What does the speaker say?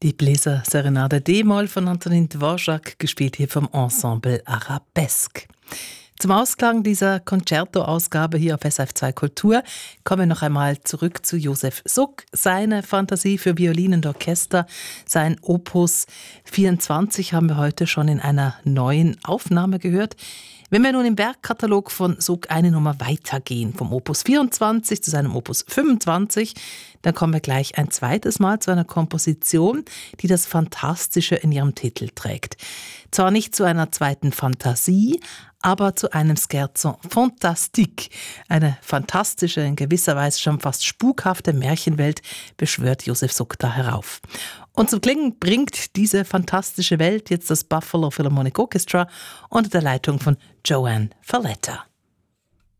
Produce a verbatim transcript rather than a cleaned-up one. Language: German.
Die Bläser-Serenade D-Moll von Antonin Dvorak, gespielt hier vom Ensemble Arabesque. Zum Ausklang dieser Concerto-Ausgabe hier auf S R F zwei Kultur kommen wir noch einmal zurück zu Josef Suk, seine Fantasie für Violin und Orchester, sein Opus vierundzwanzig haben wir heute schon in einer neuen Aufnahme gehört. Wenn wir nun im Werkkatalog von Suk eine Nummer weitergehen, vom Opus vierundzwanzig zu seinem Opus fünfundzwanzig, dann kommen wir gleich ein zweites Mal zu einer Komposition, die das Fantastische in ihrem Titel trägt. Zwar nicht zu einer zweiten Fantasie, aber zu einem Scherzo fantastique. Eine fantastische, in gewisser Weise schon fast spukhafte Märchenwelt beschwört Josef Suk da herauf. Und zum Klingen bringt diese fantastische Welt jetzt das Buffalo Philharmonic Orchestra unter der Leitung von Joanne Falletta.